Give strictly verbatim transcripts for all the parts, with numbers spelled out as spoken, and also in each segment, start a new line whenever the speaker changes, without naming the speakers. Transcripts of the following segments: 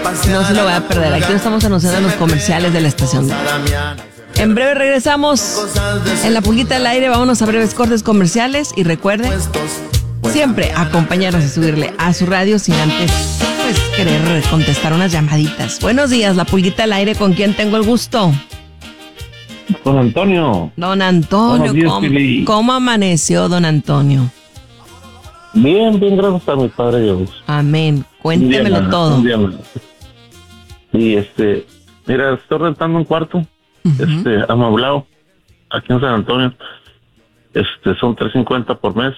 No se lo vaya a perder. Aquí no estamos anunciando los comerciales de la estación. En breve regresamos en la pulguita del aire. Vámonos a breves cortes comerciales. Y recuerde siempre acompañarnos y subirle a su radio sin antes pues querer contestar unas llamaditas. Buenos días, la pulguita del aire. ¿Con quién tengo el gusto?
Don Antonio.
Don Antonio,
días,
¿cómo,
Pili.
¿cómo amaneció, don Antonio?
Bien, bien, gracias a mi Padre Dios.
Amén. Cuéntemelo
Un día,
todo.
un día más. Y este, mira, estoy rentando un cuarto, uh-huh. este, amoblado, aquí en San Antonio. Este, son tres cincuenta por mes.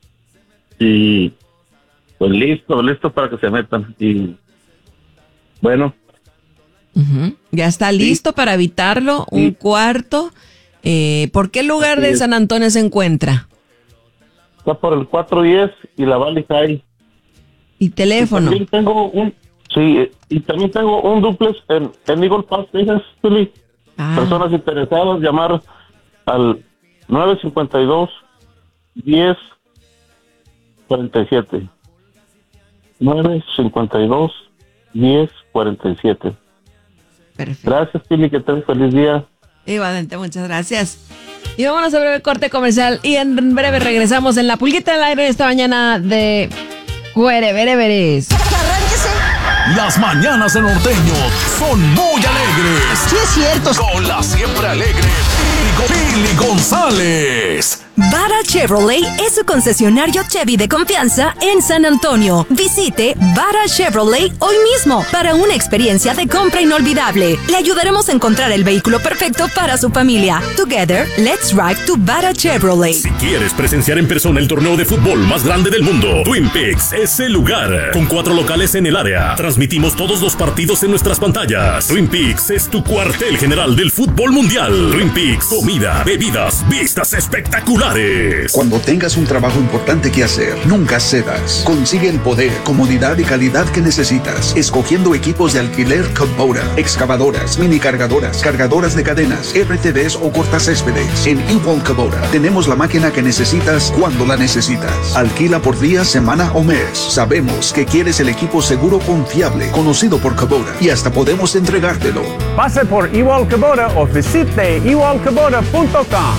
Y pues listo, listo para que se metan. Y bueno.
Uh-huh. Ya está listo sí. para habitarlo, un sí. cuarto. Eh, ¿Por qué lugar Así de es. San Antonio se encuentra?
Está por el cuatro diez y la Valley High.
¿Y teléfono?
Y también tengo un, sí, y también tengo un duplex en, en Eagle Pass, Texas, Philly. Ah. Personas interesadas, llamar al nueve cinco dos, diez cuarenta y siete. nueve cinco dos, diez cuarenta y siete.
Perfecto.
Gracias, Philly, que tengas feliz día.
Igualmente, muchas gracias. Y vámonos a breve corte comercial y en breve regresamos en la pulguita del aire esta mañana de Juerevereveres.
¡Arránquese!
Las mañanas de Norteño son muy alegres.
Sí, es cierto.
Con la siempre alegre Pili González.
Vara Chevrolet es su concesionario Chevy de confianza en San Antonio. Visite Vara Chevrolet hoy mismo para una experiencia de compra inolvidable. Le ayudaremos a encontrar el vehículo perfecto para su familia. Together, let's ride to Vara Chevrolet.
Si quieres presenciar en persona el torneo de fútbol más grande del mundo, Twin Peaks es el lugar. Con cuatro locales en el área, transmitimos todos los partidos en nuestras pantallas. Twin Peaks es tu cuartel general del fútbol mundial. Twin Peaks, comida, bebidas, vistas espectaculares.
Cuando tengas un trabajo importante que hacer, nunca cedas. Consigue el poder, comodidad y calidad que necesitas, escogiendo equipos de alquiler Kubota, excavadoras, mini cargadoras, cargadoras de cadenas, R T Ds o cortacéspedes. En Ewald Kubota tenemos la máquina que necesitas cuando la necesitas. Alquila por día, semana o mes. Sabemos que quieres el equipo seguro, confiable, conocido por Kubota y hasta podemos entregártelo.
Pase por Ewald Kubota o visite ewald kubota punto com.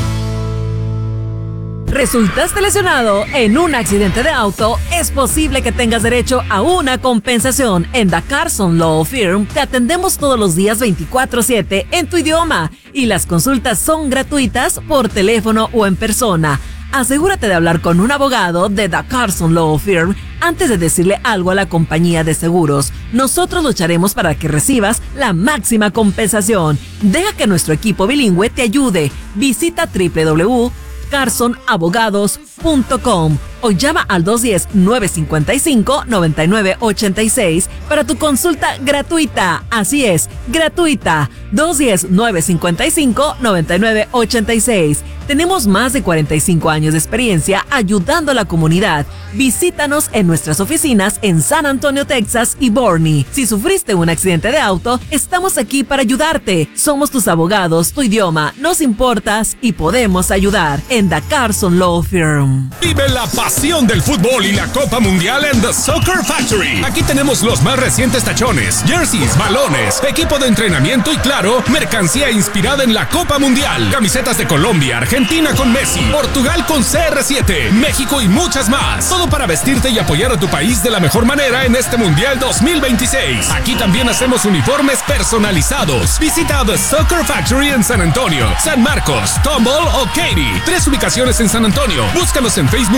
¿Resultaste lesionado en un accidente de auto? Es posible que tengas derecho a una compensación. En The Carson Law Firm te atendemos todos los días veinticuatro siete en tu idioma y las consultas son gratuitas por teléfono o en persona. Asegúrate de hablar con un abogado de The Carson Law Firm antes de decirle algo a la compañía de seguros. Nosotros lucharemos para que recibas la máxima compensación. Deja que nuestro equipo bilingüe te ayude. Visita doble u doble u doble u punto carson abogados punto com o llama al dos uno cero, nueve cinco cinco, nueve nueve ocho seis para tu consulta gratuita. Así es, gratuita. dos uno cero, nueve cinco cinco, nueve nueve ocho seis. Tenemos más de cuarenta y cinco años de experiencia ayudando a la comunidad. Visítanos en nuestras oficinas en San Antonio, Texas y Boerne. Si sufriste un accidente de auto, estamos aquí para ayudarte. Somos tus abogados, tu idioma, nos importas y podemos ayudar en The Carson Law Firm.
Vive la pasión del fútbol y la Copa Mundial en The Soccer Factory. Aquí tenemos los más recientes tachones, jerseys, balones, equipo de entrenamiento y claro, mercancía inspirada en la Copa Mundial. Camisetas de Colombia, Argentina con Messi, Portugal con C R siete, México y muchas más. Todo para vestirte y apoyar a tu país de la mejor manera en este Mundial dos mil veintiséis. Aquí también hacemos uniformes personalizados. Visita The Soccer Factory en San Antonio, San Marcos, Tomball o Katy. Tres ubicaciones en San Antonio. Búscanos en Facebook